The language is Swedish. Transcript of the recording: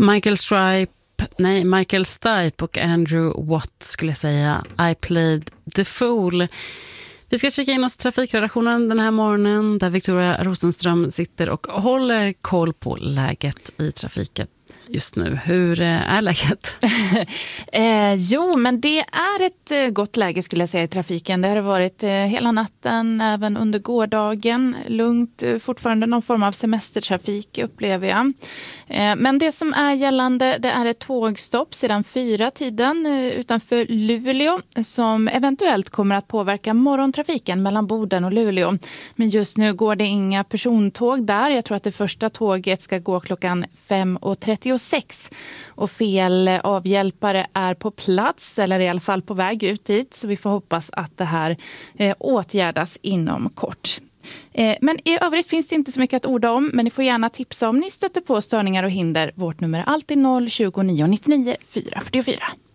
Michael Stipe och Andrew Watt skulle jag säga. I played the fool. Vi ska kika in oss trafikredaktionen den här morgonen där Victoria Rosenström sitter och håller koll på läget i trafiken just nu. Hur är läget? Jo, men det är ett gott läge skulle jag säga i trafiken. Det har varit hela natten, även under gårdagen. Lugnt, fortfarande någon form av semestertrafik upplever jag. Men det som är gällande, det är ett tågstopp sedan 4-tiden utanför Luleå som eventuellt kommer att påverka morgontrafiken mellan Boden och Luleå. Men just nu går det inga persontåg där. Jag tror att det första tåget ska gå klockan 5:36 och fel avhjälpare är på plats eller i alla fall på väg ut dit, så vi får hoppas att det här åtgärdas inom kort. Men i övrigt finns det inte så mycket att orda om, men ni får gärna tipsa om ni stöter på störningar och hinder. Vårt nummer är alltid 020 999 444.